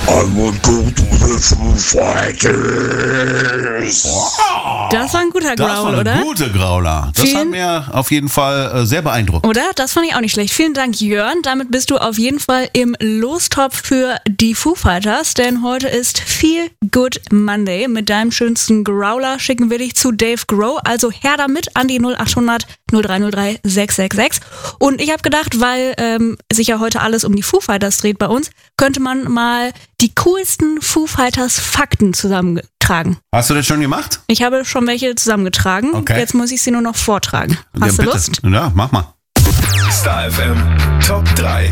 I would go to the Foo Fighters. Das war ein guter Growl, Das war oder? ein guter Growler. Das hat mir auf jeden Fall sehr beeindruckt. Oder? Das fand ich auch nicht schlecht. Vielen Dank, Jörn. Damit bist du auf jeden Fall im Lostopf für die Foo Fighters, denn heute ist Feel Good Monday. Mit deinem schönsten Growler schicken wir dich zu Dave Grohl. Also her damit an die 0800 0303 666. Und ich habe gedacht, weil sich ja heute alles um die Foo Fighters dreht bei uns, könnte man mal die coolsten Foo Fighters Fakten zusammentragen. Hast du das schon gemacht? Ich habe schon welche zusammengetragen. Okay. Jetzt muss ich sie nur noch vortragen. Hast du bitte. Lust? Ja, mach mal. Star FM Top 3.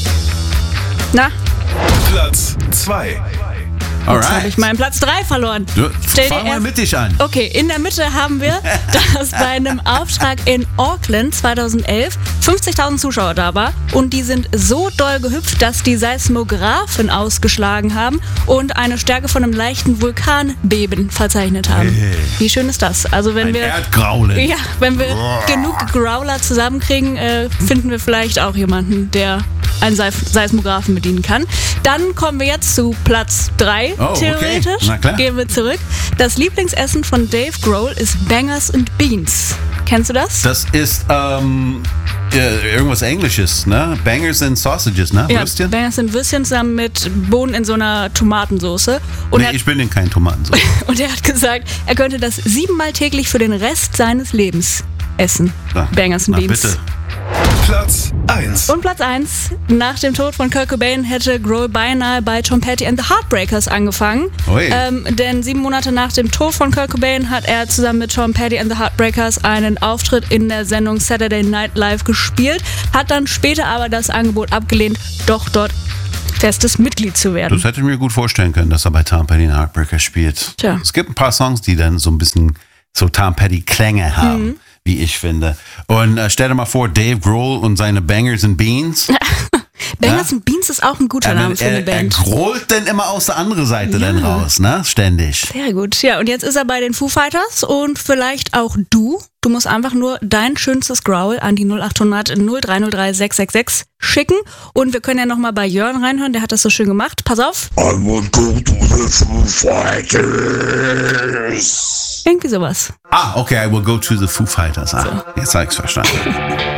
Na, Platz 2. jetzt habe ich meinen Platz 3 verloren. Stell dir Fang mal erst- mit dich an. Okay, in der Mitte haben wir, dass bei einem Auftrag in Auckland 2011 50.000 Zuschauer da war und die sind so doll gehüpft, dass die Seismographen ausgeschlagen haben und eine Stärke von einem leichten Vulkanbeben verzeichnet haben. Hey. Wie schön ist das? Also wenn Ein wir Erdgraulen. ja, wenn wir genug Growler zusammenkriegen, finden wir vielleicht auch jemanden, der einen Seismographen bedienen kann. Dann kommen wir jetzt zu Platz 3, Oh, okay. theoretisch. Na klar. Gehen wir zurück. Das Lieblingsessen von Dave Grohl ist Bangers and Beans. Kennst du das? Das ist irgendwas Englisches, ne? Bangers and Sausages, ne? Ja, Würstchen? Bangers and Würstchen zusammen mit Bohnen in so einer Tomatensoße. Und, Nee, ich bin in kein Tomatensauce. und er hat gesagt, er könnte das 7-mal täglich für den Rest seines Lebens essen. Bangers and Beans. Bitte. Platz 1. Und Platz 1. Nach dem Tod von Kurt Cobain hätte Grohl beinahe bei Tom Petty and the Heartbreakers angefangen. Ui. Denn 7 Monate nach dem Tod von Kurt Cobain hat er zusammen mit Tom Petty and the Heartbreakers einen Auftritt in der Sendung Saturday Night Live gespielt, hat dann später aber das Angebot abgelehnt, doch dort festes Mitglied zu werden. Das hätte ich mir gut vorstellen können, dass er bei Tom Petty and Heartbreaker spielt. Tja. Es gibt ein paar Songs, die dann so ein bisschen so Tom Petty Klänge haben, wie ich finde. Und stell dir mal vor, Dave Grohl und seine Bangers and Beans. Bangers and Beans ist auch ein guter Name für eine Er Band. grollt dann immer aus der anderen Seite dann raus, ne? Ständig. Sehr gut. Ja, und jetzt ist er bei den Foo Fighters und vielleicht auch du. Du musst einfach nur dein schönstes Growl an die 0800 0303 666 schicken. Und wir können ja nochmal bei Jörn reinhören, der hat das so schön gemacht. Pass auf. I would go to the Foo Fighters. Irgendwie sowas. Okay, I will go to the Foo Fighters. Jetzt habe ich's verstanden.